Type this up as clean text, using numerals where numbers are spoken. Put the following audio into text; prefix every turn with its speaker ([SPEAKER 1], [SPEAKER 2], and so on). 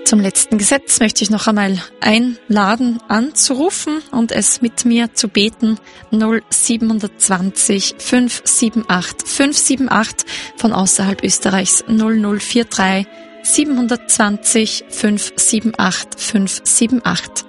[SPEAKER 1] Zum letzten Gesetz möchte ich noch einmal einladen, anzurufen und es mit mir zu beten. 0720 578 578 von außerhalb Österreichs 0043 720 578 578.